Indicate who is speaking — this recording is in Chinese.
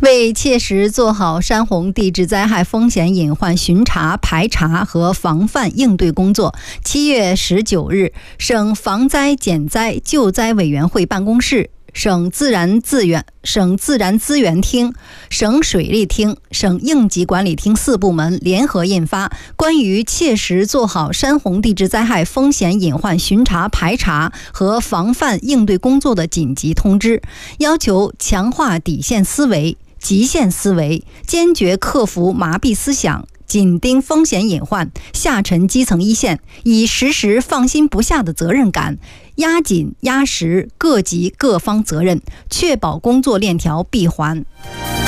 Speaker 1: 为切实做好山洪地质灾害风险隐患巡查、排查和防范应对工作，7月19日，省防灾减灾救灾委员会办公室、省自然资源厅、省水利厅、省应急管理厅4部门联合印发《关于切实做好山洪地质灾害风险隐患巡查、排查和防范应对工作的紧急通知》，要求强化底线思维、极限思维，坚决克服麻痹思想，紧盯风险隐患，下沉基层一线，以时时放心不下的责任感，压紧压实各级各方责任，确保工作链条闭环。